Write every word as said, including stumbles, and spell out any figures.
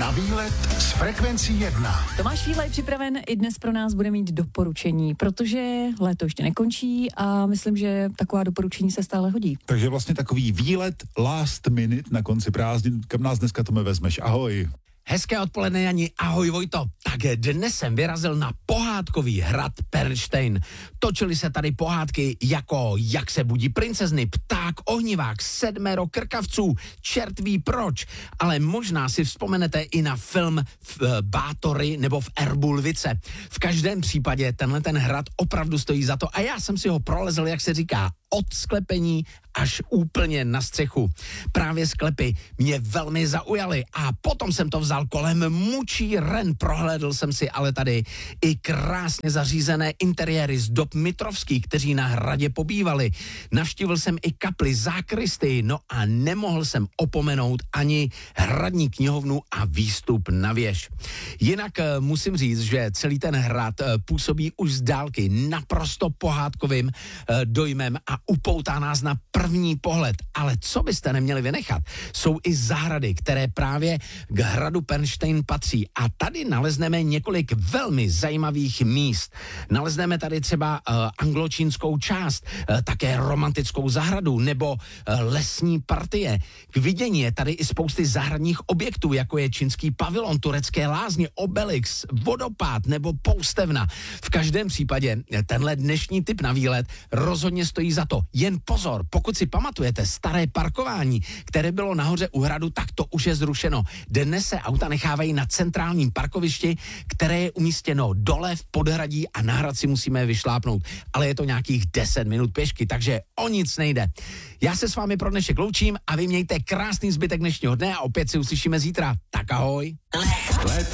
Na výlet s Frekvencí jedna. Tomáš Fíla je připraven, i dnes pro nás bude mít doporučení, protože léto ještě nekončí a myslím, že taková doporučení se stále hodí. Takže vlastně takový výlet last minute na konci prázdnin, kam nás dneska Tome vezmeš. Ahoj. Hezké odpoledne, Jani, ahoj Vojto. Tak dnes jsem vyrazil na pohádkový hrad Pernštejn. Točily se tady pohádky jako Jak se budí princezny, Pták ohnivák, Sedmero krkavců, Čert ví proč, ale možná si vzpomenete i na film v Bátory nebo v Erbu lvice. V každém případě tenhle ten hrad opravdu stojí za to a já jsem si ho prolezl, jak se říká, od sklepení až úplně na střechu. Právě sklepy mě velmi zaujaly a potom jsem to vzal kolem mučí ren. Prohlédl jsem si ale tady i krásně zařízené interiéry z dob mitrovských, kteří na hradě pobývali. Navštívil jsem i kapli, zákristy, no a nemohl jsem opomenout ani hradní knihovnu a výstup na věž. Jinak musím říct, že celý ten hrad působí už z dálky naprosto pohádkovým dojmem a upoutá nás na první pohled. Ale co byste neměli vynechat, jsou i zahrady, které právě k hradu Pernštejn patří. A tady nalezneme několik velmi zajímavých míst. Nalezneme tady třeba uh, angločínskou část, uh, také romantickou zahradu nebo uh, lesní partie. K vidění je tady i spousty zahradních objektů, jako je čínský pavilon, turecké lázně, Obelix, vodopád nebo poustevna. V každém případě tenhle dnešní tip na výlet rozhodně stojí za to. Jen pozor, pokud si pamatujete staré parkování, které bylo nahoře u hradu, tak to už je zrušeno. Dnes se auta nechávají na centrálním parkovišti, které je umístěno dole v podhradí a na hrad si musíme vyšlápnout. Ale je to nějakých deset minut pěšky, takže o nic nejde. Já se s vámi pro dnešek loučím a vy mějte krásný zbytek dnešního dne a opět si uslyšíme zítra. Tak ahoj. Let